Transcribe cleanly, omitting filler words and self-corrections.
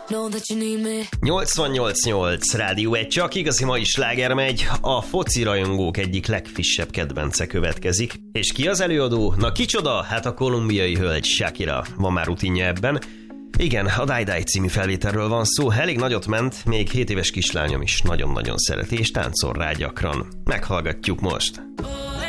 Know that you need me. 88.8 Rádió 1, csak igazi mai sláger megy, a foci rajongók egyik legfrissebb kedvence következik. És ki az előadó? Na kicsoda? Hát a kolumbiai hölgy Shakira, van már rutinja ebben. Igen, a Die Die című felvételről van szó, elég nagyot ment, még 7 éves kislányom is nagyon-nagyon szereti, és táncol rá gyakran. Meghallgatjuk most.